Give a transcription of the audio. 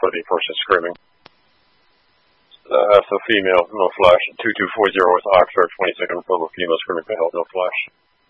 for the person screaming. That's a female, no flash. 2240 with Oxford, 22nd Republic, female screaming for help, no flash.